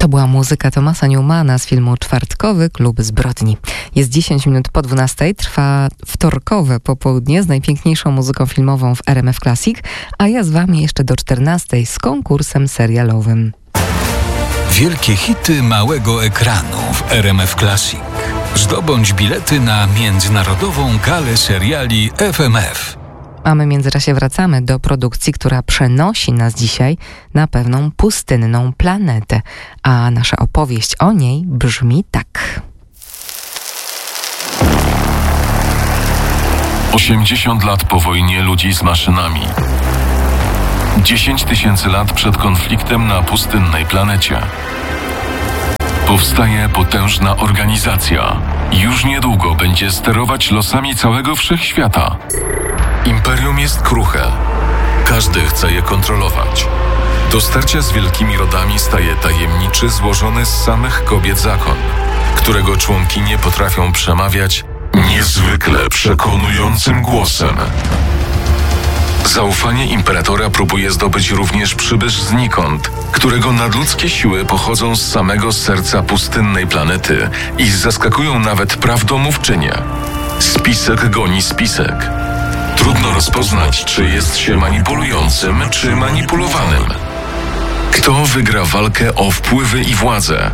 To była muzyka Thomasa Newmana z filmu Czwartkowy Klub Zbrodni. Jest 10 minut po 12, trwa wtorkowe popołudnie z najpiękniejszą muzyką filmową w RMF Classic, a ja z wami jeszcze do 14 z konkursem serialowym. Wielkie hity małego ekranu w RMF Classic. Zdobądź bilety na międzynarodową galę seriali FMF. A my w międzyczasie wracamy do produkcji, która przenosi nas dzisiaj na pewną pustynną planetę. A nasza opowieść o niej brzmi tak. 80 lat po wojnie ludzi z maszynami. 10 000 lat przed konfliktem na pustynnej planecie. Powstaje potężna organizacja. Już niedługo będzie sterować losami całego wszechświata. Imperium jest kruche. Każdy chce je kontrolować. Do starcia z wielkimi rodami staje tajemniczy, złożony z samych kobiet zakon, którego członkinie potrafią przemawiać niezwykle przekonującym głosem. Zaufanie imperatora próbuje zdobyć również przybysz znikąd, którego nadludzkie siły pochodzą z samego serca pustynnej planety i zaskakują nawet prawdomówczynię. Spisek goni spisek. Trudno rozpoznać, czy jest się manipulującym, czy manipulowanym. Kto wygra walkę o wpływy i władzę?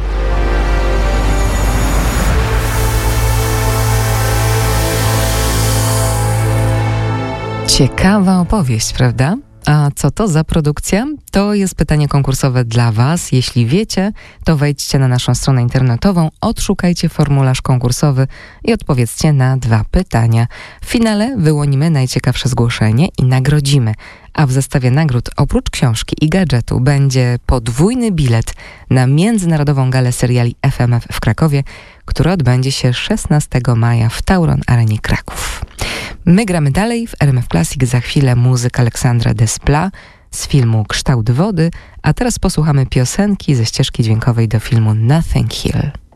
Ciekawa opowieść, prawda? A co to za produkcja? To jest pytanie konkursowe dla Was. Jeśli wiecie, to wejdźcie na naszą stronę internetową, odszukajcie formularz konkursowy i odpowiedzcie na 2 pytania. W finale wyłonimy najciekawsze zgłoszenie i nagrodzimy. A w zestawie nagród oprócz książki i gadżetu będzie podwójny bilet na Międzynarodową Galę Seriali FMF w Krakowie, która odbędzie się 16 maja w Tauron Arenie Kraków. My gramy dalej w RMF Classic, za chwilę muzyka Aleksandra Desplat z filmu Kształt wody, a teraz posłuchamy piosenki ze ścieżki dźwiękowej do filmu Nothing Hill.